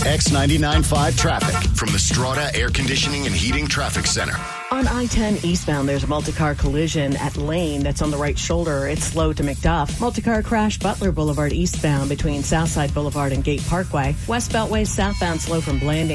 X99.5 traffic from the Strata Air Conditioning and Heating Traffic Center. On I-10 eastbound, there's a multi-car collision at Lane that's on the right shoulder. It's slow to McDuff. Multi-car crash Butler Boulevard eastbound between Southside Boulevard and Gate Parkway. West Beltway southbound slow from Blanding